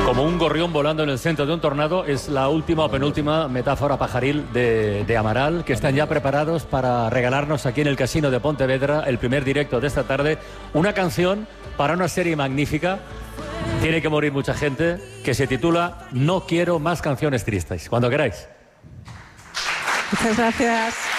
Como un gorrión volando en el centro de un tornado es la última o penúltima metáfora pajaril de Amaral, que están ya preparados para regalarnos aquí en el Casino de Pontevedra el primer directo de esta tarde, una canción para una serie magnífica, tiene que morir mucha gente, que se titula No quiero más canciones tristes. Cuando queráis. Muchas gracias.